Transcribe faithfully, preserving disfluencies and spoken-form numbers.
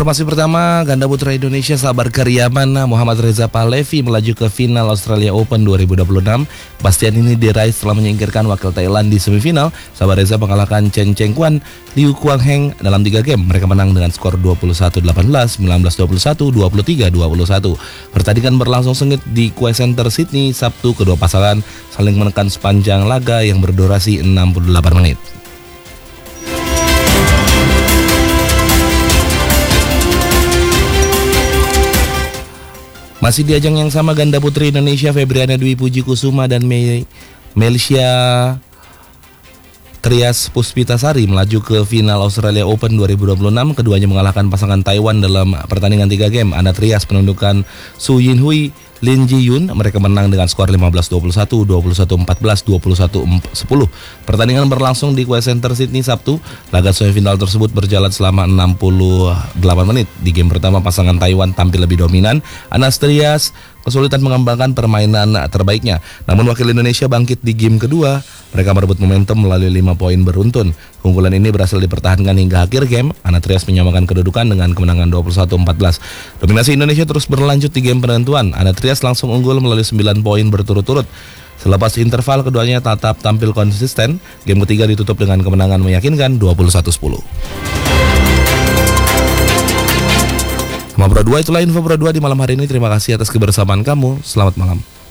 Informasi pertama, ganda putra Indonesia Sabar Karyamana Muhammad Reza Pahlavi melaju ke final Australia Open dua ribu dua puluh enam. Pastian ini diraih setelah menyingkirkan wakil Thailand di semifinal. Sabar Reza mengalahkan Chen Cheng Kuan, Liu Kuang Heng dalam tiga game. Mereka menang dengan skor dua puluh satu delapan belas, sembilan belas dua puluh satu, dua puluh tiga dua puluh satu. Pertandingan berlangsung sengit di Quay Center Sydney Sabtu. Kedua pasangan saling menekan sepanjang laga yang berdurasi enam puluh delapan menit. Masih di ajang yang sama, ganda putri Indonesia Febriana Dwi Puji Kusuma dan Me Melisha Trias Puspitasari melaju ke final Australia Open dua ribu dua puluh enam. Keduanya mengalahkan pasangan Taiwan dalam pertandingan tiga game. Ana Trias menundukkan Su Yinhui, Lin Ji-yun. Mereka menang dengan skor lima belas dua puluh satu, dua puluh satu empat belas, dua puluh satu sepuluh. Pertandingan berlangsung di Quay Center Sydney Sabtu. Laga semifinal tersebut berjalan selama enam puluh delapan menit. Di game pertama pasangan Taiwan tampil lebih dominan. Ana Trias kesulitan mengembangkan permainan terbaiknya. Namun wakil Indonesia bangkit di game kedua. Mereka merebut momentum melalui lima poin beruntun. Keunggulan ini berhasil dipertahankan hingga akhir game. Ana Trias menyamakan kedudukan dengan kemenangan dua puluh satu empat belas. Dominasi Indonesia terus berlanjut di game penentuan. Ana Trias langsung unggul melalui sembilan poin berturut-turut. Selepas interval, keduanya tetap tampil konsisten. Game ketiga ditutup dengan kemenangan meyakinkan dua puluh satu sepuluh. Sama Pro dua, itulah info Pro dua di malam hari ini. Terima kasih atas kebersamaan kamu. Selamat malam.